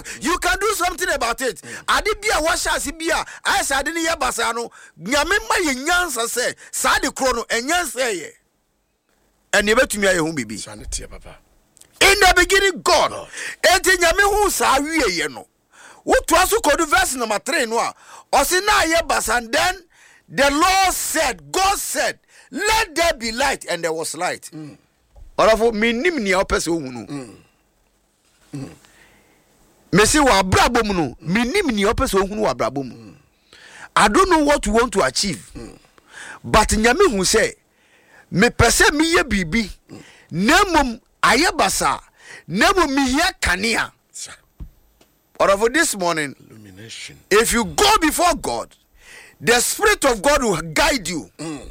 fact, you can do something about it. Adi bia washasi bia I said ni ye basa no nyame ma ye nyansa se sa de kro no enyansa ye. And you betumi aye hu bibi. Papa. In the beginning God. Enti nyame hu sa wie ye no. What was called verse number 3 no a. Osina ye basa, and then the Lord said, God said, let there be light, and there was light. Orafo minim ni opese ohunu. Mesi wa brabo mu no, minim ni opese ohunu wa brabo mu. I don't know what you want to achieve. But nyame hu say, me pese mi ye bibi. Nemum aye basa. Nemum mi ye kania. Orafo this morning, illumination. If you go before God, the Spirit of God will guide you.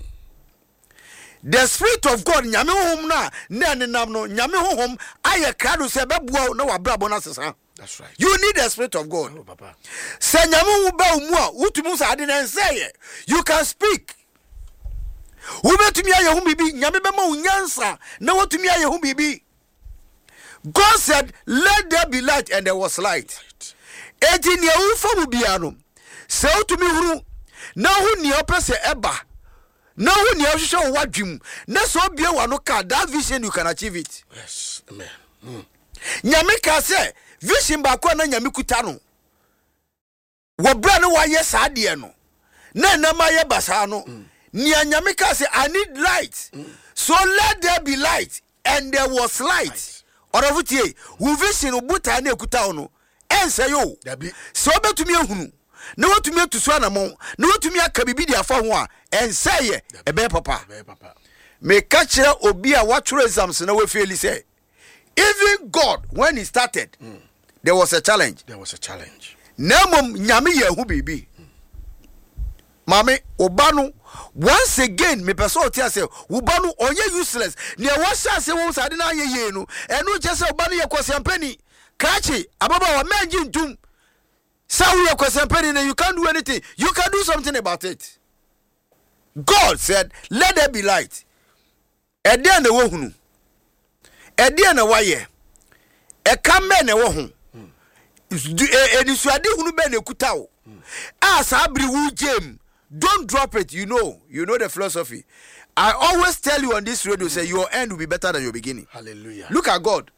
The Spirit of God, nyame hom na nenam no, nyame hom aye krado se beboa na wabrabo na sesa. That's right. You need the Spirit of God. Oh, Papa. Se nyame hu ba mu a, utumu sa ade na say, you can speak. Ubetumi aye hu bibi, nyame be ma unyansa na wotumi aye hu bibi. God said, let there be light, and there was light. Eti ne ufamu biano. Se utumi huru na hu ni opese eba. Na hu ni ohwehwe wadwum. Na so bia wano ka that vision you can achieve it. Yes, amen. Nyame ka se vision ba kwa na nyame kuta no. Wo bra no wa ye saade no. Na na ma ye basa no. Ni nyame ka se I need light. So let there be light, and there was light. Oravutie, wo vision obuta na ekuta no. Ense yo. So betumi ehunu. Na watumi atuso anamon. Na watumi aka bibi dia fa ho a ense ye ebe papa. Me ka kire obi a watro exams na we fail say. Even God when he started, there was a challenge. Nemom nyame ye hu bibi. Mame obanu once again me person otia say ubanu onye useless. Ne washa say won sade na ye no. Enu je say obanu ye kwasiampani. Kachi ababa wa menji ntum. Say we kwasiampani, you can't do anything. You can do something about it. God said, let there be light. Ede na wo hunu. Ede na waye. E kame na wo hu. Enisuade hunu be na kuta wo. As abri wu jem. Don't drop it, you know the philosophy. I always tell you on this radio, say your end will be better than your beginning. Hallelujah. Look at God.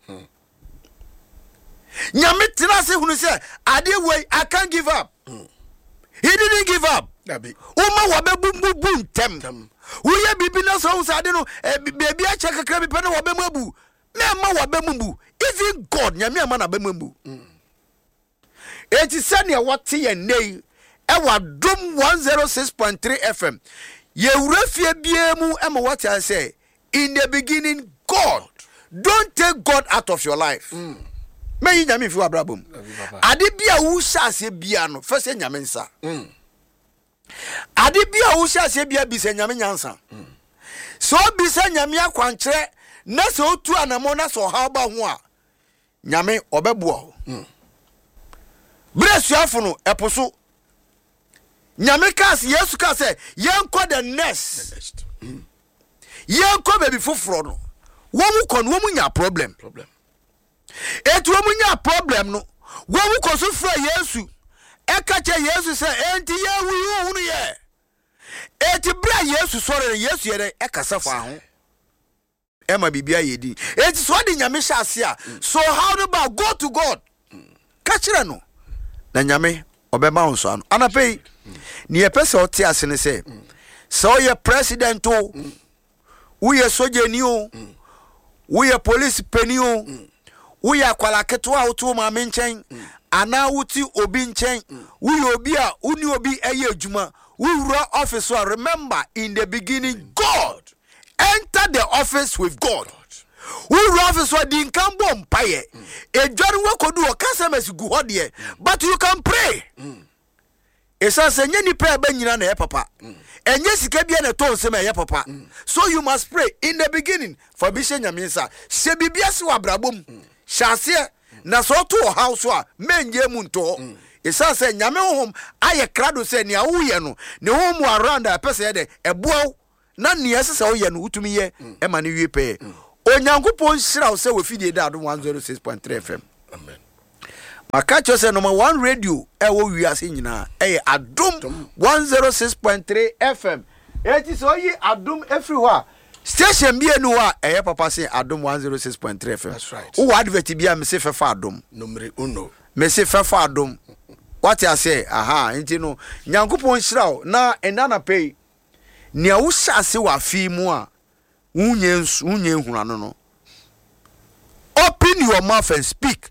Nyame tinase hunu say, ade way I can't give up. He didn't give up. Uma wabe bum tem. Uye bibi na so ade no baby a check kakra bi pe na wabe mabu. Me ma wabe mumbu. Even God nyame ama na be mumbu. Eti sane wote ye nei ewa dom 106.3 FM. Ye urefie biemu ema what I say. In the beginning, God. Don't take God out of your life. Me nyame fi wabrabom. Ade bia wo hyase bia no, first nyame nsa. Ade bia wo hyase bia bi se nyame nyansa. So bi se nyame akwankyere na se otu anamo na so ha ba ho a. Nyame obeboa ho. Bresuafo no eposo. Nyame kas Yesu ka say yenko the next. Yenko baby foforo no. Womu kon womu nya problem. Etu womu nya problem no. Womu koso fra Yesu. Eka che Yesu say enti ye hunu ye. Eti bra Yesu sore Yesu ye ekasa fa ho. Ema bibia yedi. Eti so de nyame hyase a. So how about go to God? Ka kire no. Na nyame obeba onso ano. Anapei ni epese oti asene say. So ye president o. Uye sojeni o. Uye police peni o. Uye akwala ketewa otu ma me nchen. Ana wuti obi nchen. Uye obi a uni obi eye adwuma. Wura office so remember in the beginning God. Enter the office with God. Wura office so di nkambo mpaye. Ejware wakodu o customers gu hodie. But you can pray. Esa se nye ni prayer ba nyina na ye papa. Enye sika bia na to nsem ye papa. So you must pray in the beginning for bishe nyaminsa. Se bibia se wabrabom. Hyase na so to house a menje mu nto. Esa se nyame hom aye krado se ne awuye no. Ne hom around a pese de eboa na ne yesese wo ye no utumi ye e ma ne wie pe. Onyankopon hyira wo se wo fidie da do 106.3 FM. Amen. maka cho say number 1 radio ewo wiase nyina Adom 106.3 FM. Eti so yi Adom everywhere. Station bi enu a papa say Adom 106.3 FM. That's right. Who advert bi am say fefa Adom. Number 1. Me say fefa Adom. What I say? Aha, nti no Nyankopon hyira na enana pay. Nia wo hyase wa fi mu a unye huna no. Open your mouth and speak.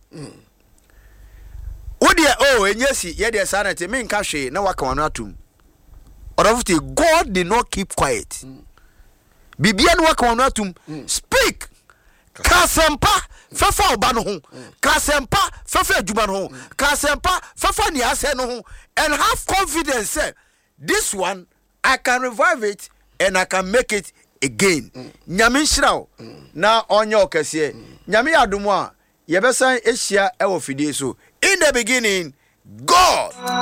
Enyesi ye de sanity me nka hwe na waka wano atum. Orofute God did not keep quiet. Bibia no waka wano atum. Speak. Kasempa fefa oba no ho. Kasempa fefa adwuma no ho. Kasempa fefa ni ase no ho, and have confidence say this one I can revive it and I can make it again. Nyame nhyiraw na onye okese. Nyame adomo a yebesan ehia e wo fidie so. In the beginning, God